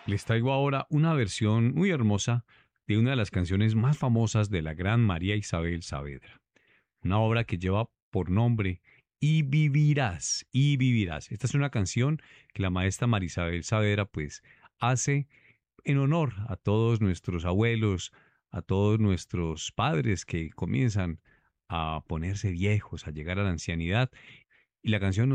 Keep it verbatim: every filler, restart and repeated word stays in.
Les traigo ahora una versión muy hermosa de una de las canciones más famosas de la gran María Isabel Saavedra. Una obra que lleva por nombre Y vivirás, y vivirás. Esta es una canción que la maestra María Isabel Saavedra pues hace en honor a todos nuestros abuelos, a todos nuestros padres que comienzan a ponerse viejos, a llegar a la ancianidad. Y la canción